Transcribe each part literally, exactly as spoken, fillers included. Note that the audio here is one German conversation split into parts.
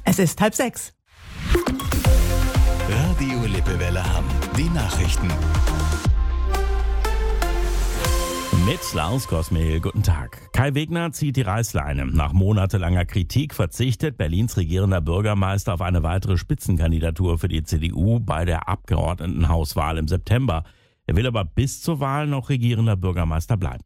Es ist halb sechs. Radio Lippewelle Hamm. Die Nachrichten. Mit Lars Gosmel, guten Tag. Kai Wegner zieht die Reißleine. Nach monatelanger Kritik verzichtet Berlins regierender Bürgermeister auf eine weitere Spitzenkandidatur für die C D U bei der Abgeordnetenhauswahl im September. Er will aber bis zur Wahl noch regierender Bürgermeister bleiben.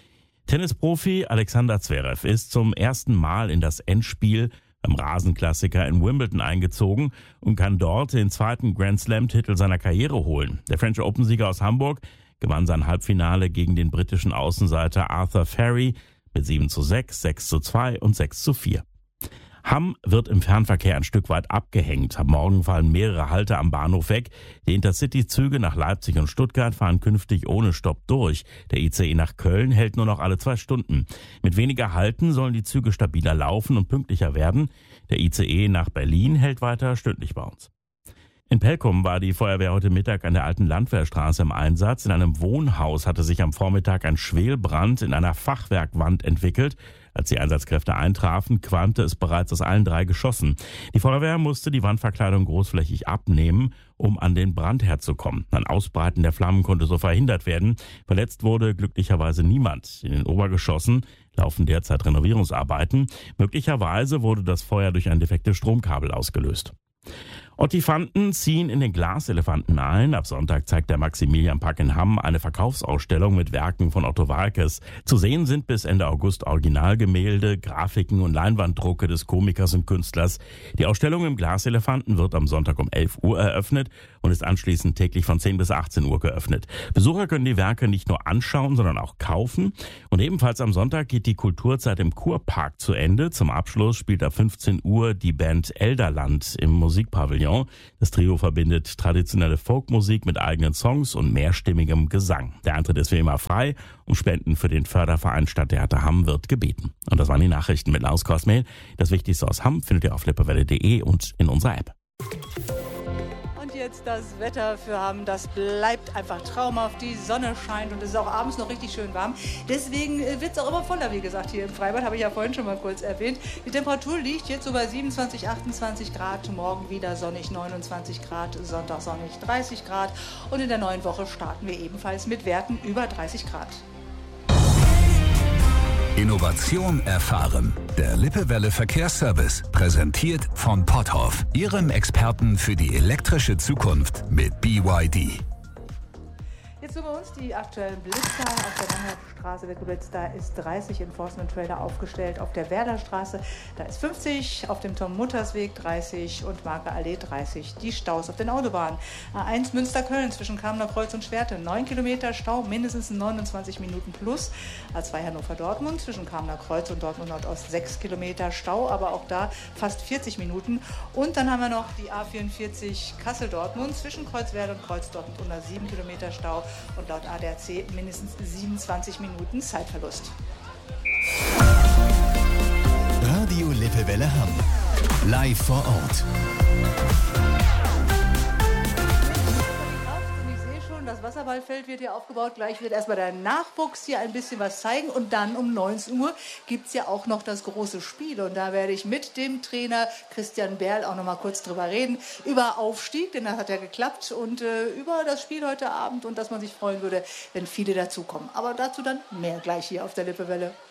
Tennisprofi Alexander Zverev ist zum ersten Mal in das Endspiel beim Rasenklassiker in Wimbledon eingezogen und kann dort den zweiten Grand-Slam-Titel seiner Karriere holen. Der French Open-Sieger aus Hamburg gewann sein Halbfinale gegen den britischen Außenseiter Arthur Ferry mit sieben zu sechs, sechs zu zwei und sechs zu vier. Hamm wird im Fernverkehr ein Stück weit abgehängt. Am Morgen fallen mehrere Halte am Bahnhof weg. Die Intercity-Züge nach Leipzig und Stuttgart fahren künftig ohne Stopp durch. Der I C E nach Köln hält nur noch alle zwei Stunden. Mit weniger Halten sollen die Züge stabiler laufen und pünktlicher werden. Der I C E nach Berlin hält weiter stündlich bei uns. In Pelkum war die Feuerwehr heute Mittag an der alten Landwehrstraße im Einsatz. In einem Wohnhaus hatte sich am Vormittag ein Schwelbrand in einer Fachwerkwand entwickelt. Als die Einsatzkräfte eintrafen, qualmte es bereits aus allen drei Geschossen. Die Feuerwehr musste die Wandverkleidung großflächig abnehmen, um an den Brandherd zu kommen. Ein Ausbreiten der Flammen konnte so verhindert werden. Verletzt wurde glücklicherweise niemand. In den Obergeschossen laufen derzeit Renovierungsarbeiten. Möglicherweise wurde das Feuer durch ein defektes Stromkabel ausgelöst. Ottifanten ziehen in den Glaselefanten ein. Ab Sonntag zeigt der Maximilianpark in Hamm eine Verkaufsausstellung mit Werken von Otto Waalkes. Zu sehen sind bis Ende August Originalgemälde, Grafiken und Leinwanddrucke des Komikers und Künstlers. Die Ausstellung im Glaselefanten wird am Sonntag um elf Uhr eröffnet und ist anschließend täglich von zehn bis achtzehn Uhr geöffnet. Besucher können die Werke nicht nur anschauen, sondern auch kaufen. Und ebenfalls am Sonntag geht die Kulturzeit im Kurpark zu Ende. Zum Abschluss spielt ab fünfzehn Uhr die Band Elderland im Musikpavillon. Das Trio verbindet traditionelle Folkmusik mit eigenen Songs und mehrstimmigem Gesang. Der Eintritt ist wie immer frei. Um Spenden für den Förderverein Stadttheater Hamm wird gebeten. Und das waren die Nachrichten mit Lars Kosmel. Das Wichtigste aus Hamm findet ihr auf lippewelle punkt de und in unserer App. Jetzt das Wetter für Hamm, das bleibt einfach traumhaft, die Sonne scheint und es ist auch abends noch richtig schön warm. Deswegen wird es auch immer voller, wie gesagt, hier im Freibad, habe ich ja vorhin schon mal kurz erwähnt. Die Temperatur liegt jetzt so bei siebenundzwanzig, achtundzwanzig Grad, morgen wieder sonnig neunundzwanzig Grad, Sonntag sonnig dreißig Grad und in der neuen Woche starten wir ebenfalls mit Werten über dreißig Grad. Innovation erfahren. Der Lippewelle Verkehrsservice, präsentiert von Potthoff, Ihrem Experten für die elektrische Zukunft mit B Y D. Jetzt so bei uns die aktuellen Blitzer auf der Mannheimstraße wird geblitzt. Da ist dreißig Enforcement Trailer aufgestellt. Auf der Werderstraße, da ist fünfzig, auf dem Tom-Mutters-Weg dreißig und Marke Allee dreißig. Die Staus auf den Autobahnen. A eins Münster-Köln zwischen Kamener Kreuz und Schwerte. neun Kilometer Stau, mindestens neunundzwanzig Minuten plus. A zwei Hannover-Dortmund zwischen Kamener Kreuz und Dortmund Nordost sechs Kilometer Stau, aber auch da fast vierzig Minuten. Und dann haben wir noch die A vierundvierzig Kassel-Dortmund zwischen Kreuzwerder und Kreuz-Dortmund unter sieben Kilometer Stau. Und laut A D A C mindestens siebenundzwanzig Minuten Zeitverlust. Radio Lippewelle Hamm. Live vor Ort. Das Wasserballfeld wird hier aufgebaut. Gleich wird erstmal der Nachwuchs hier ein bisschen was zeigen. Und dann um neunzehn Uhr gibt es ja auch noch das große Spiel. Und da werde ich mit dem Trainer Christian Berl auch noch mal kurz drüber reden. Über Aufstieg, denn das hat ja geklappt. Und äh, über das Spiel heute Abend. Und dass man sich freuen würde, wenn viele dazukommen. Aber dazu dann mehr gleich hier auf der Lippewelle.